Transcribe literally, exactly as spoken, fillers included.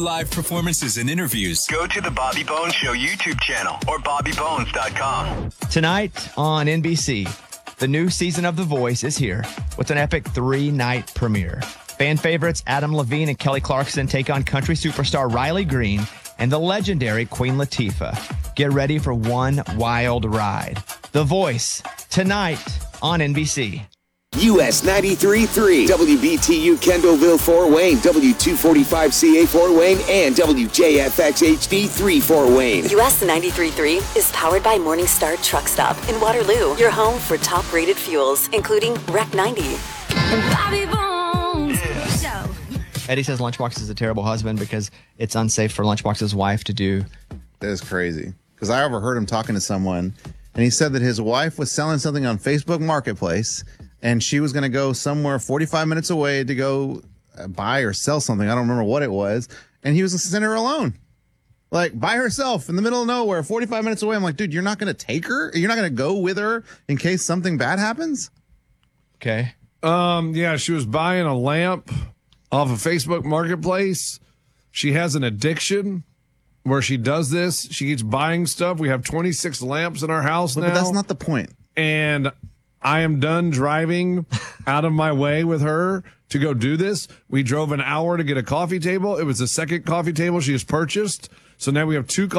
live performances and interviews, go to the Bobby Bones Show YouTube channel or bobby bones dot com. Tonight on N B C, the new season of The Voice is here with an epic three-night premiere. Fan favorites Adam Levine and Kelly Clarkson take on country superstar Riley Green and the legendary Queen Latifah. Get ready for one wild ride. The Voice, tonight on N B C. U S ninety-three point three, W B T U Kendallville, Fort Wayne, W two forty-five C A Fort Wayne, and W J F X H D three Fort Wayne. U S ninety-three point three is powered by Morningstar Truck Stop in Waterloo, your home for top-rated fuels, including R E C ninety. Bobby Bones Show. Eddie says Lunchbox is a terrible husband because it's unsafe for Lunchbox's wife to do. That is crazy. Because I overheard him talking to someone, and he said that his wife was selling something on Facebook Marketplace, and she was going to go somewhere forty-five minutes away to go buy or sell something. I don't remember what it was. And he was sending her alone. Like, by herself in the middle of nowhere, forty-five minutes away. I'm like, dude, you're not going to take her? You're not going to go with her in case something bad happens? Okay. Um, yeah, she was buying a lamp off of Facebook Marketplace. She has an addiction where she does this. She keeps buying stuff. We have twenty-six lamps in our house But, now. but that's not the point. And I am done driving out of my way with her to go do this. We drove an hour to get a coffee table. It was the second coffee table she has purchased. So now we have two